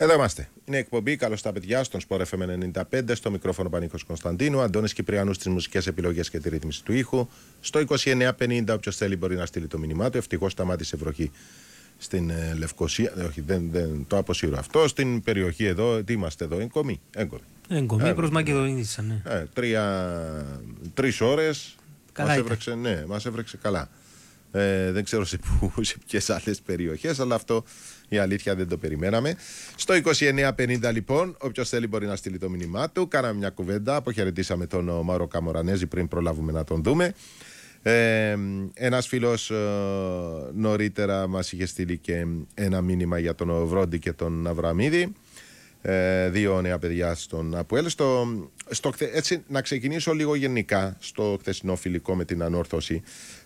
Εδώ είμαστε. Είναι εκπομπή. Καλώς τα παιδιά στον Sport FM 95. Στο μικρόφωνο Πανίκος Κωνσταντίνου. Αντώνης Κυπριανού στις μουσικές επιλογές και τη ρύθμιση του ήχου. Στο 2950. Όποιος θέλει μπορεί να στείλει το μήνυμά του. Ευτυχώς σταμάτησε βροχή στην Λευκοσία. Όχι, δεν το αποσύρω αυτό. Στην περιοχή εδώ, τι είμαστε εδώ, Εγκομή. Εγκομή προς Μακεδονίτισσα, ναι. 3 ώρες. Μας έβρεξε καλά. Δεν ξέρω σε ποιες άλλες περιοχές, αλλά αυτό η αλήθεια δεν το περιμέναμε. Στο 2950 λοιπόν, όποιος θέλει μπορεί να στείλει το μήνυμά του. Κάναμε μια κουβέντα, αποχαιρετήσαμε τον Μάουρο Καμορανέζη πριν προλάβουμε να τον δούμε. Ένας φίλος νωρίτερα μας είχε στείλει και ένα μήνυμα για τον Βρόντι και τον Αβραμίδη. 2 νέα παιδιά στον ΑΠΟΕΛ. Έτσι, να ξεκινήσω λίγο γενικά στο χθεσινό φιλικό με την Ανόρθωση.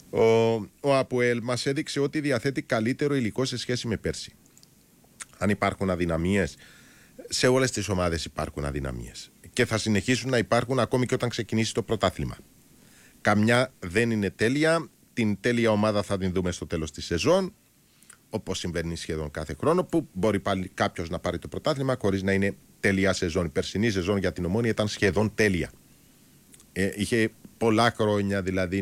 Ο ΑΠΟΕΛ μας έδειξε ότι διαθέτει καλύτερο υλικό σε σχέση με πέρσι. Αν υπάρχουν αδυναμίες, σε όλες τις ομάδες υπάρχουν αδυναμίες. Και θα συνεχίσουν να υπάρχουν ακόμη και όταν ξεκινήσει το πρωτάθλημα. Καμιά δεν είναι τέλεια. Την τέλεια ομάδα θα την δούμε στο τέλος της σεζόν. Όπως συμβαίνει σχεδόν κάθε χρόνο, που μπορεί πάλι κάποιος να πάρει το πρωτάθλημα χωρίς να είναι τέλεια σεζόν. Η περσινή σεζόν για την Ομόνοια ήταν σχεδόν τέλεια. Είχε πολλά χρόνια δηλαδή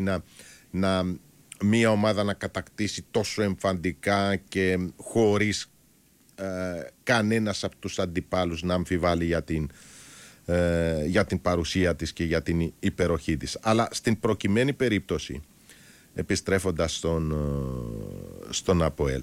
μία ομάδα να κατακτήσει τόσο εμφαντικά και χωρίς κανένας από τους αντιπάλους να αμφιβάλλει για την παρουσία της και για την υπεροχή της. Αλλά στην προκειμένη περίπτωση, επιστρέφοντας στον ΑΠΟΕΛ,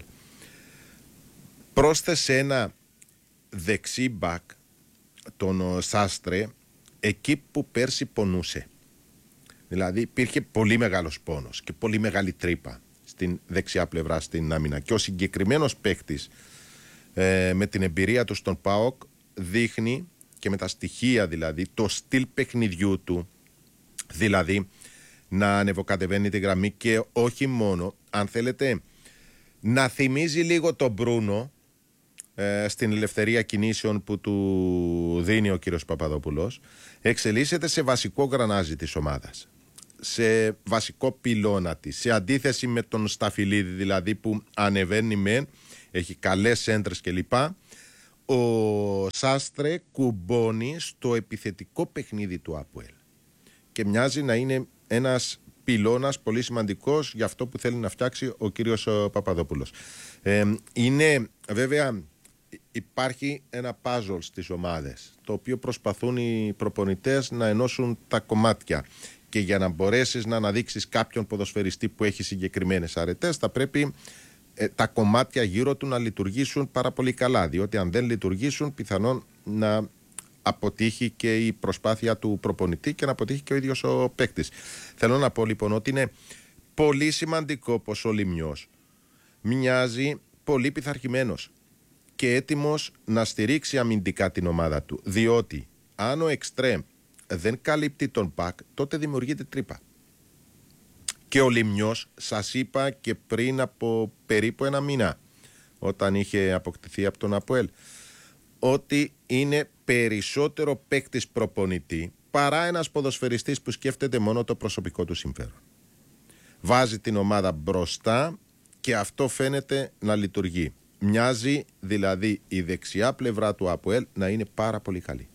πρόσθεσε ένα δεξί μπακ, τον Σάστρε, εκεί που πέρσι πονούσε. Δηλαδή υπήρχε πολύ μεγάλος πόνος και πολύ μεγάλη τρύπα στην δεξιά πλευρά στην άμυνα. Και ο συγκεκριμένος παίκτης με την εμπειρία του στον ΠΑΟΚ δείχνει και με τα στοιχεία δηλαδή το στυλ παιχνιδιού του, δηλαδή να ανεβοκατεβαίνει τη γραμμή και όχι μόνο, αν θέλετε, να θυμίζει λίγο τον Μπρούνο στην ελευθερία κινήσεων που του δίνει ο κύριος Παπαδόπουλος. Εξελίσσεται σε βασικό γρανάζι της ομάδας, σε βασικό πυλώνα της, σε αντίθεση με τον Σταφυλίδη δηλαδή που ανεβαίνει μεν, έχει καλές έντρες κλπ. Ο Σάστρε κουμπώνει στο επιθετικό παιχνίδι του ΑΠΟΕΛ και μοιάζει να είναι ένας πυλώνας πολύ σημαντικός για αυτό που θέλει να φτιάξει ο κύριος Παπαδόπουλος. Είναι βέβαια, υπάρχει ένα puzzle στις ομάδες το οποίο προσπαθούν οι προπονητές να ενώσουν τα κομμάτια, και για να μπορέσεις να αναδείξεις κάποιον ποδοσφαιριστή που έχει συγκεκριμένες αρετές θα πρέπει τα κομμάτια γύρω του να λειτουργήσουν πάρα πολύ καλά, διότι αν δεν λειτουργήσουν πιθανόν να αποτύχει και η προσπάθεια του προπονητή και να αποτύχει και ο ίδιος ο παίκτης. Θέλω να πω λοιπόν ότι είναι πολύ σημαντικό πως ο Λιμιός μοιάζει πολύ πειθαρχημένος και έτοιμος να στηρίξει αμυντικά την ομάδα του, διότι αν ο εξτρέμ δεν καλύπτει τον μπακ, τότε δημιουργείται τρύπα. Και ο Λιμιός, σας είπα και πριν από περίπου 1 μήνα, όταν είχε αποκτηθεί από τον ΑΠΟΕΛ, ότι είναι περισσότερο παίκτης προπονητή παρά ένας ποδοσφαιριστής που σκέφτεται μόνο το προσωπικό του συμφέρον. Βάζει την ομάδα μπροστά και αυτό φαίνεται να λειτουργεί. Μοιάζει δηλαδή η δεξιά πλευρά του ΑΠΟΕΛ να είναι πάρα πολύ καλή.